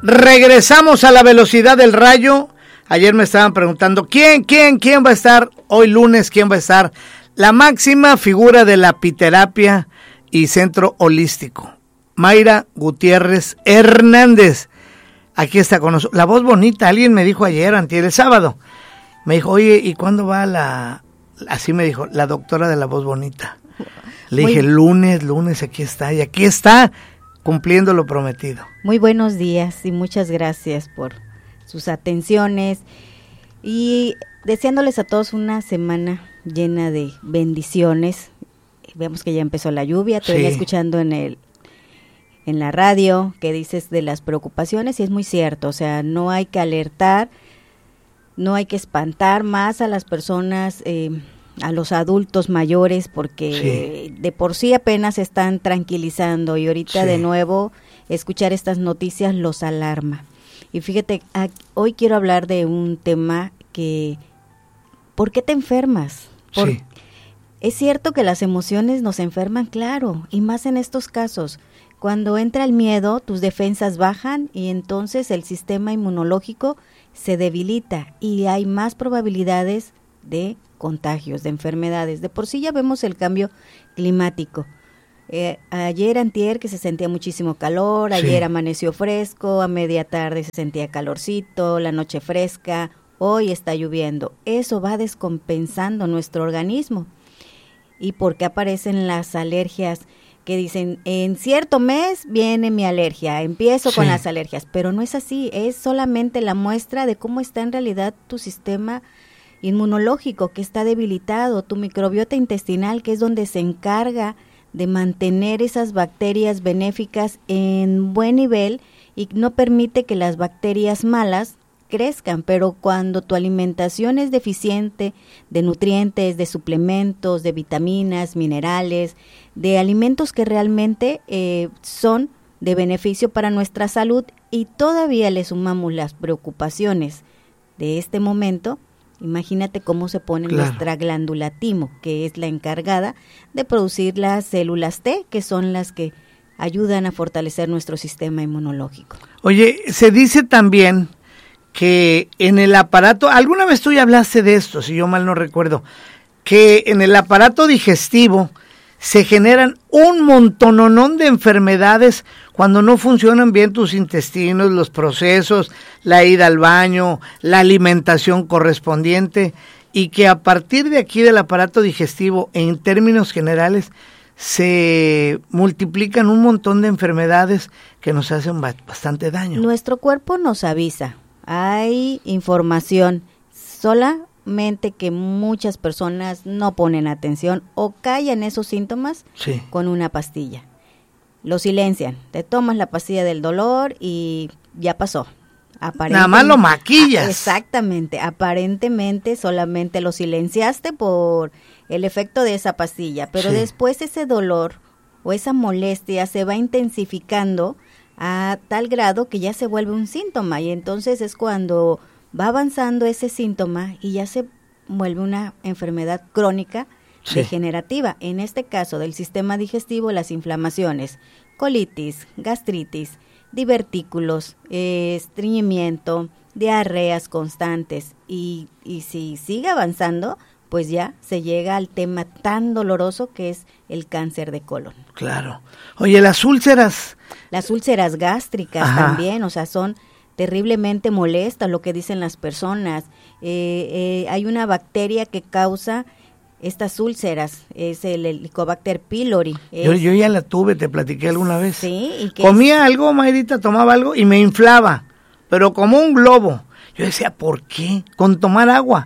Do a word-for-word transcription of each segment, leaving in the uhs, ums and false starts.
Regresamos a la velocidad del rayo. Ayer me estaban preguntando, ¿quién, quién, quién va a estar hoy lunes? ¿Quién va a estar? La máxima figura de la apiterapia y centro holístico, Mayra Gutiérrez Hernández. Aquí está con nosotros. La voz bonita, alguien me dijo ayer, antier, el sábado. Me dijo, oye, ¿y cuándo va la...? Así me dijo, la doctora de la voz bonita. Le Muy... dije, lunes, lunes, aquí está. Y aquí está, cumpliendo lo prometido. Muy buenos días y muchas gracias por sus atenciones. Y deseándoles a todos una semana llena de bendiciones. Vemos que ya empezó la lluvia, te sí. venía escuchando en el en la radio que dices de las preocupaciones y es muy cierto, o sea, no hay que alertar, no hay que espantar más a las personas, eh, a los adultos mayores, porque sí. de por sí apenas se están tranquilizando y ahorita sí. de nuevo escuchar estas noticias los alarma. Y fíjate, a, hoy quiero hablar de un tema que, ¿por qué te enfermas? Por, sí. Es cierto que las emociones nos enferman, claro, y más en estos casos. Cuando entra el miedo, tus defensas bajan y entonces el sistema inmunológico se debilita y hay más probabilidades de contagios, de enfermedades. De por sí ya vemos el cambio climático. Eh, ayer, antier, que se sentía muchísimo calor, ayer sí. amaneció fresco, a media tarde se sentía calorcito, la noche fresca, hoy está lloviendo. Eso va descompensando nuestro organismo. ¿Y por qué aparecen las alergias? Que dicen, en cierto mes viene mi alergia, empiezo sí. con las alergias, pero no es así, es solamente la muestra de cómo está en realidad tu sistema inmunológico, que está debilitado, tu microbiota intestinal, que es donde se encarga de mantener esas bacterias benéficas en buen nivel y no permite que las bacterias malas crezcan, pero cuando tu alimentación es deficiente de nutrientes, de suplementos, de vitaminas, minerales, de alimentos que realmente eh, son de beneficio para nuestra salud y todavía le sumamos las preocupaciones de este momento, imagínate cómo se pone claro. nuestra glándula timo, que es la encargada de producir las células T, que son las que ayudan a fortalecer nuestro sistema inmunológico. Oye, se dice también que en el aparato, alguna vez tú ya hablaste de esto, si yo mal no recuerdo, que en el aparato digestivo se generan un montononón de enfermedades cuando no funcionan bien tus intestinos, los procesos, la ida al baño, la alimentación correspondiente, y que a partir de aquí del aparato digestivo, en términos generales, se multiplican un montón de enfermedades que nos hacen bastante daño. Nuestro cuerpo nos avisa. Hay información, solamente que muchas personas no ponen atención o callan esos síntomas sí. con una pastilla. Lo silencian, te tomas la pastilla del dolor y ya pasó. Nada más lo maquillas. Exactamente, aparentemente solamente lo silenciaste por el efecto de esa pastilla, pero sí. después ese dolor o esa molestia se va intensificando a tal grado que ya se vuelve un síntoma y entonces es cuando va avanzando ese síntoma y ya se vuelve una enfermedad crónica sí. degenerativa. En este caso del sistema digestivo, las inflamaciones, colitis, gastritis, divertículos, eh, estreñimiento, diarreas constantes y, y si sigue avanzando, pues ya se llega al tema tan doloroso que es el cáncer de colon. Claro. Oye, las úlceras. Las úlceras gástricas Ajá. también, o sea, son terriblemente molestas lo que dicen las personas. Eh, eh, hay una bacteria que causa estas úlceras, es el Helicobacter pylori. Es, yo, yo ya la tuve, te platiqué alguna vez. Sí. ¿Y qué Comía es? algo, Mayrita, tomaba algo y me inflaba, pero como un globo. Yo decía, ¿por qué? Con tomar agua.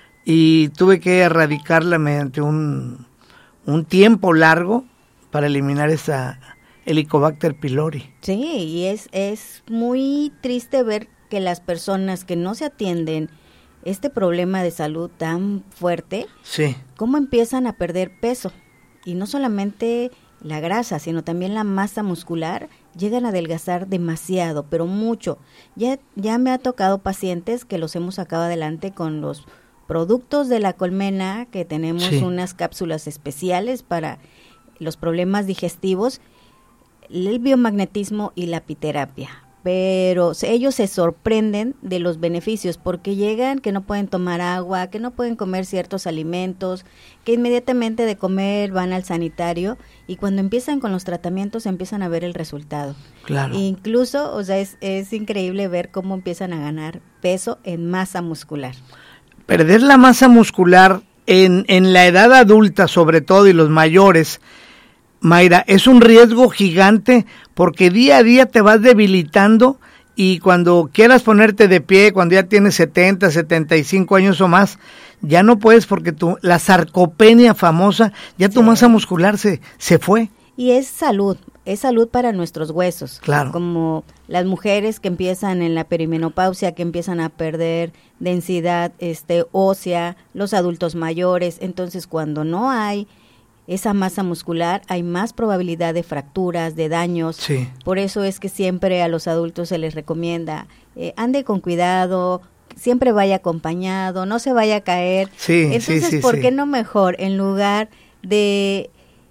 Y tuve que erradicarla mediante un, un tiempo largo para eliminar esa Helicobacter pylori. Sí, y es, es muy triste ver que las personas que no se atienden este problema de salud tan fuerte, sí. cómo empiezan a perder peso. Y no solamente la grasa, sino también la masa muscular, llegan a adelgazar demasiado, pero mucho. Ya, ya me ha tocado pacientes que los hemos sacado adelante con los productos de la colmena, que tenemos sí. unas cápsulas especiales para los problemas digestivos, el biomagnetismo y la apiterapia. pero ellos se sorprenden de los beneficios porque llegan que no pueden tomar agua, que no pueden comer ciertos alimentos, que inmediatamente de comer van al sanitario y cuando empiezan con los tratamientos empiezan a ver el resultado. Claro. Incluso, o sea, es, es increíble ver cómo empiezan a ganar peso en masa muscular. Perder la masa muscular en, en la edad adulta sobre todo y los mayores, Mayra, es un riesgo gigante porque día a día te vas debilitando y cuando quieras ponerte de pie, cuando ya tienes setenta, setenta y cinco años o más, ya no puedes porque tu, la sarcopenia famosa, ya tu sí. masa muscular se, se fue. Y es salud, es salud para nuestros huesos. Claro. Como las mujeres que empiezan en la perimenopausia, que empiezan a perder densidad este, ósea, los adultos mayores, entonces cuando no hay esa masa muscular, hay más probabilidad de fracturas, de daños. Sí. Por eso es que siempre a los adultos se les recomienda, eh, ande con cuidado, siempre vaya acompañado, no se vaya a caer. Sí, Entonces, sí, sí, ¿por sí. qué no mejor, en lugar de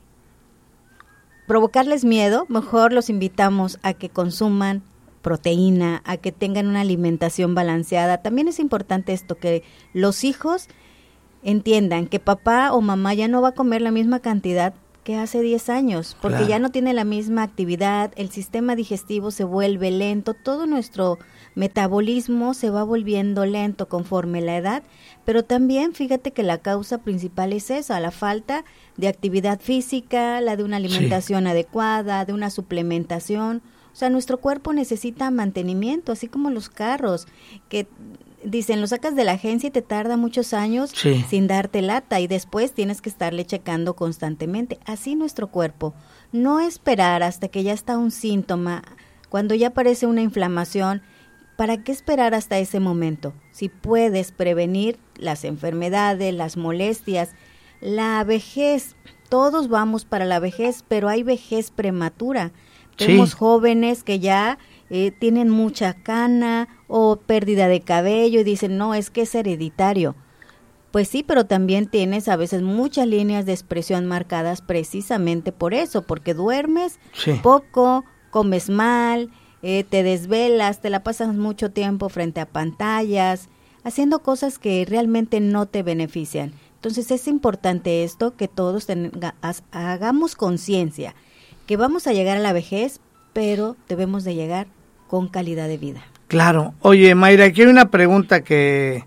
provocarles miedo, mejor los invitamos a que consuman proteína, a que tengan una alimentación balanceada? También es importante esto, que los hijos entiendan que papá o mamá ya no va a comer la misma cantidad que hace diez años, porque claro. ya no tiene la misma actividad, el sistema digestivo se vuelve lento, todo nuestro metabolismo se va volviendo lento conforme la edad, pero también fíjate que la causa principal es esa, la falta de actividad física, la de una alimentación sí. adecuada, de una suplementación. O sea, nuestro cuerpo necesita mantenimiento, así como los carros, que dicen, lo sacas de la agencia y te tarda muchos años sí. sin darte lata y después tienes que estarle checando constantemente. Así nuestro cuerpo, no esperar hasta que ya está un síntoma, cuando ya aparece una inflamación, ¿para qué esperar hasta ese momento? Si puedes prevenir las enfermedades, las molestias, la vejez, todos vamos para la vejez, pero hay vejez prematura. Sí. Tenemos jóvenes que ya eh, tienen mucha cana o pérdida de cabello y dicen, no, es que es hereditario. Pues sí, pero también tienes a veces muchas líneas de expresión marcadas precisamente por eso, porque duermes sí. poco, comes mal, eh, te desvelas, te la pasas mucho tiempo frente a pantallas, haciendo cosas que realmente no te benefician. Entonces es importante esto, que todos tenga, hagamos conciencia, que vamos a llegar a la vejez, pero debemos de llegar con calidad de vida. Claro. Oye, Mayra, aquí hay una pregunta que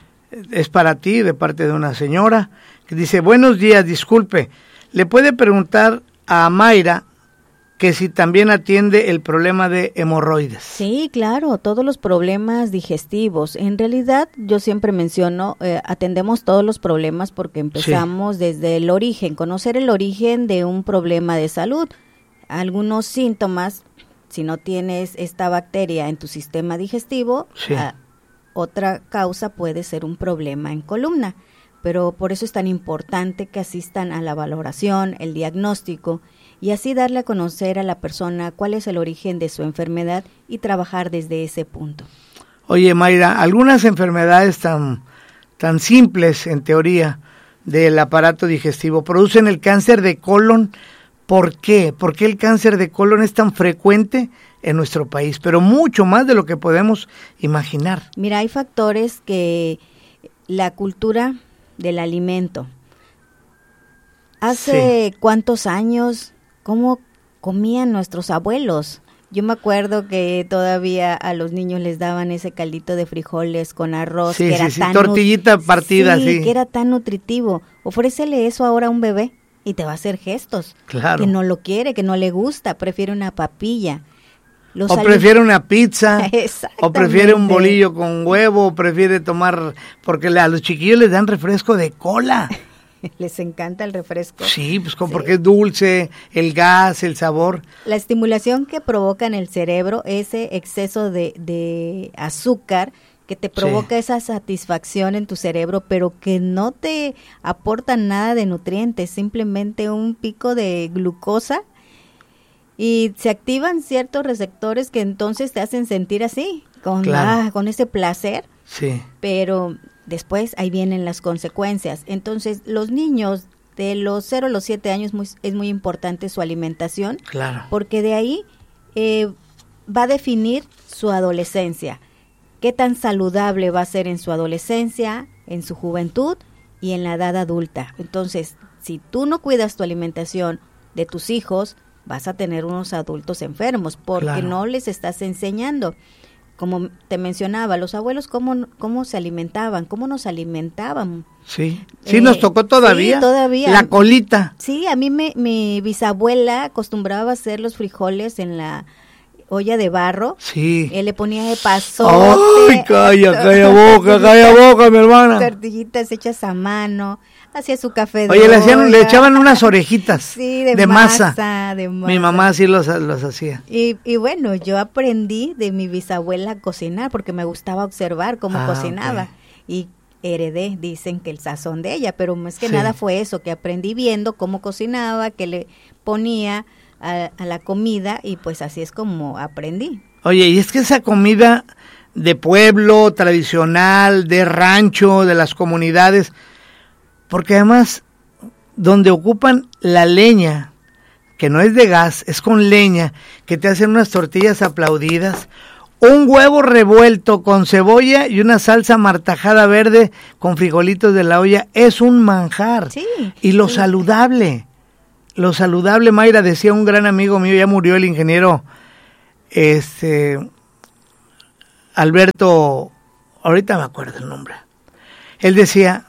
es para ti, de parte de una señora, que dice, buenos días, disculpe, ¿le puede preguntar a Mayra que si también atiende el problema de hemorroides? Sí, claro, todos los problemas digestivos. En realidad, yo siempre menciono, eh, atendemos todos los problemas porque empezamos sí. desde el origen, conocer el origen de un problema de salud. Algunos síntomas, si no tienes esta bacteria en tu sistema digestivo, sí. a, otra causa puede ser un problema en columna, pero por eso es tan importante que asistan a la valoración, el diagnóstico, y así darle a conocer a la persona cuál es el origen de su enfermedad y trabajar desde ese punto. Oye, Mayra, algunas enfermedades tan, tan simples, en teoría, del aparato digestivo, producen el cáncer de colon. ¿Por qué? ¿Por qué el cáncer de colon es tan frecuente en nuestro país? Pero mucho más de lo que podemos imaginar. Mira, hay factores que la cultura del alimento. Hace sí. ¿cuántos años? ¿Cómo comían nuestros abuelos? Yo me acuerdo que todavía a los niños les daban ese caldito de frijoles con arroz. Sí, que era sí, sí, tan tortillita nut- partida, sí, sí. que era tan nutritivo. Ofrécele eso ahora a un bebé y te va a hacer gestos. Claro. Que no lo quiere, que no le gusta, prefiere una papilla. Los o alim- prefiere una pizza, o prefiere un bolillo con huevo, o prefiere tomar, porque a los chiquillos les dan refresco de cola. Les encanta el refresco. Sí, pues como Sí. porque es dulce, el gas, el sabor. La estimulación que provoca en el cerebro, ese exceso de, de azúcar que te provoca sí. esa satisfacción en tu cerebro, pero que no te aporta nada de nutrientes, simplemente un pico de glucosa, y se activan ciertos receptores que entonces te hacen sentir así, con, claro. ah, con ese placer, sí. pero después ahí vienen las consecuencias. Entonces los niños de los cero a los siete años muy, es muy importante su alimentación, claro. porque de ahí eh, va a definir su adolescencia. Qué tan saludable va a ser en su adolescencia, en su juventud y en la edad adulta. Entonces, si tú no cuidas tu alimentación de tus hijos, vas a tener unos adultos enfermos porque claro. no les estás enseñando. Como te mencionaba, los abuelos cómo, cómo se alimentaban, cómo nos alimentaban. Sí, sí eh, nos tocó todavía, sí, todavía. La colita. Sí, a mí me, mi bisabuela acostumbraba a hacer los frijoles en la olla de barro. Sí. Él le ponía epazote. ¡Ay, calla, calla boca, calla boca, mi hermana! Tortillitas hechas a mano. Hacía su café de Oye, le, hacían, olla. le echaban unas orejitas sí, de, de masa, masa. de masa. Mi mamá sí los, los hacía. Y, y bueno, yo aprendí de mi bisabuela a cocinar porque me gustaba observar cómo ah, cocinaba. Okay. Y heredé, dicen que el sazón de ella, pero más que sí. nada fue eso, que aprendí viendo cómo cocinaba, que le ponía a, a la comida y pues así es como aprendí. Oye, y es que esa comida de pueblo, tradicional, de rancho, de las comunidades... Porque además, donde ocupan la leña, que no es de gas, es con leña, que te hacen unas tortillas aplaudidas, un huevo revuelto con cebolla y una salsa martajada verde con frijolitos de la olla, es un manjar. Sí, y lo sí. saludable, lo saludable, Mayra, decía un gran amigo mío, ya murió el ingeniero, este, Alberto, ahorita me acuerdo el nombre, él decía...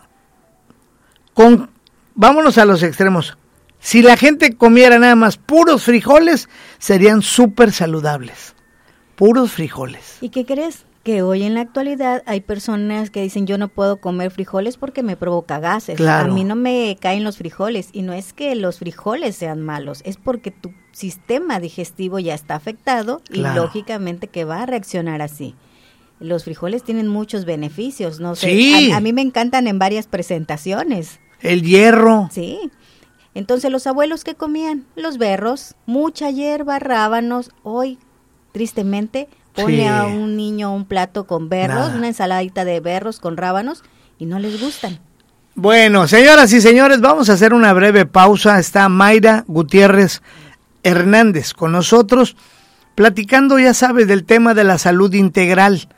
Con, vámonos a los extremos. Si la gente comiera nada más puros frijoles, serían súper saludables. Puros frijoles. ¿Y qué crees? Que hoy en la actualidad hay personas que dicen yo no puedo comer frijoles porque me provoca gases. Claro. A mí no me caen los frijoles. Y no es que los frijoles sean malos, es porque tu sistema digestivo ya está afectado y claro. lógicamente que va a reaccionar así. Los frijoles tienen muchos beneficios, no sé. Sí. A, a mí me encantan en varias presentaciones. El hierro. Sí. Entonces, ¿los abuelos qué comían? Los berros, mucha hierba, rábanos. Hoy, tristemente, pone sí. a un niño un plato con berros, Nada. una ensaladita de berros con rábanos, y no les gustan. Bueno, señoras y señores, vamos a hacer una breve pausa. Está Mayra Gutiérrez Hernández con nosotros, platicando, ya sabes, del tema de la salud integral.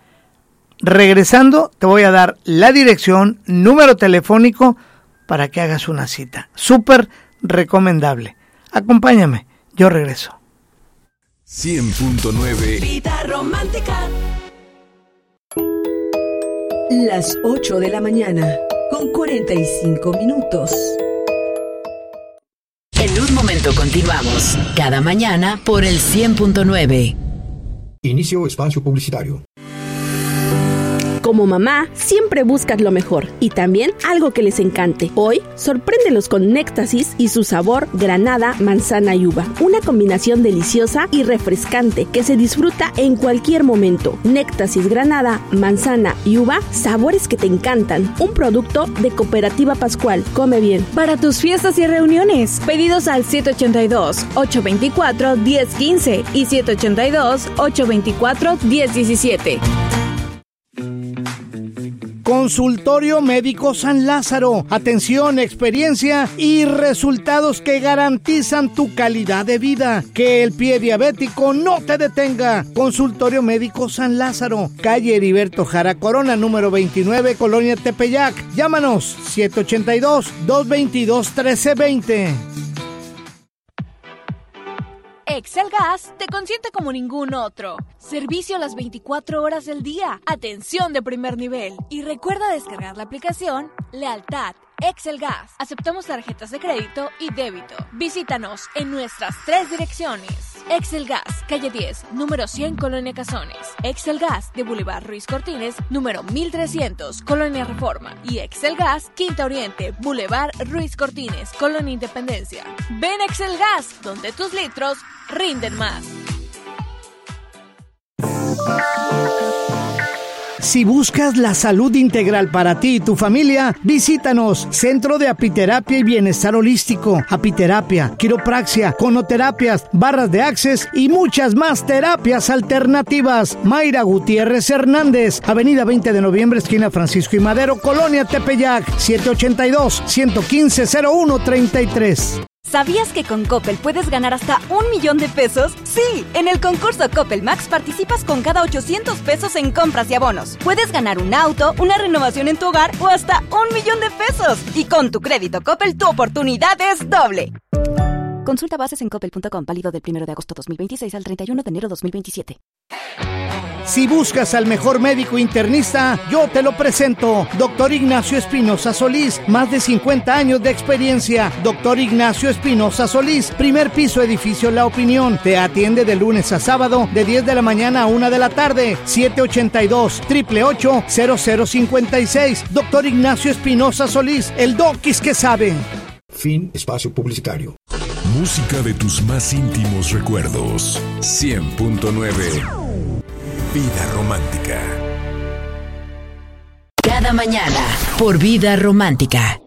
Regresando, te voy a dar la dirección, número telefónico, para que hagas una cita. Súper recomendable. Acompáñame, yo regreso. cien punto nueve Vida Romántica. Las ocho de la mañana, con cuarenta y cinco minutos. En un momento continuamos. Cada mañana por el cien punto nueve. Inicio espacio publicitario. Como mamá, siempre buscas lo mejor y también algo que les encante. Hoy, sorpréndelos con Néctasis y su sabor granada, manzana y uva. Una combinación deliciosa y refrescante que se disfruta en cualquier momento. Néctasis, granada, manzana y uva, sabores que te encantan. Un producto de Cooperativa Pascual. Come bien. Para tus fiestas y reuniones, pedidos al siete ocho dos, ocho dos cuatro, uno cero uno cinco y siete ocho dos, ocho dos cuatro, uno cero uno siete. Consultorio Médico San Lázaro. Atención, experiencia y resultados que garantizan tu calidad de vida. Que el pie diabético no te detenga. Consultorio Médico San Lázaro. Calle Heriberto Jara Corona, número veintinueve, Colonia Tepeyac. Llámanos siete ocho dos, dos dos dos, uno tres dos cero. Excel Gas te consiente como ningún otro. Servicio las veinticuatro horas del día. Atención de primer nivel. Y recuerda descargar la aplicación Lealtad Excel Gas. Aceptamos tarjetas de crédito y débito. Visítanos en nuestras tres direcciones. Excel Gas, calle diez, número cien, Colonia Cazones. Excel Gas de Boulevard Ruiz Cortines, número mil trescientos, Colonia Reforma. Y Excel Gas, Quinta Oriente, Boulevard Ruiz Cortines, Colonia Independencia. Ven Excel Gas, donde tus litros rinden más. Si buscas la salud integral para ti y tu familia, visítanos. Centro de Apiterapia y Bienestar Holístico. Apiterapia, quiropraxia, conoterapias, barras de Access y muchas más terapias alternativas. Mayra Gutiérrez Hernández, Avenida veinte de noviembre, esquina Francisco y Madero, Colonia Tepeyac, siete ocho dos, uno uno cero, cero uno tres tres. ¿Sabías que con Coppel puedes ganar hasta un millón de pesos? Sí, en el concurso Coppel Max participas con cada ochocientos pesos en compras y abonos. Puedes ganar un auto, una renovación en tu hogar o hasta un millón de pesos. Y con tu crédito Coppel, tu oportunidad es doble. Consulta bases en coppel punto com, válido del primero de agosto dos mil veintiséis al treinta y uno de enero dos mil veintisiete. Si buscas al mejor médico internista, yo te lo presento. Doctor Ignacio Espinosa Solís, más de cincuenta años de experiencia. Doctor Ignacio Espinosa Solís, primer piso, edificio La Opinión. Te atiende de lunes a sábado, de diez de la mañana a una de la tarde. siete ochenta y dos, ocho ocho ocho, cero cero cincuenta y seis. Doctor Ignacio Espinosa Solís, el doquis que sabe. Fin espacio publicitario. Música de tus más íntimos recuerdos. cien punto nueve. Vida Romántica. Cada mañana por Vida Romántica.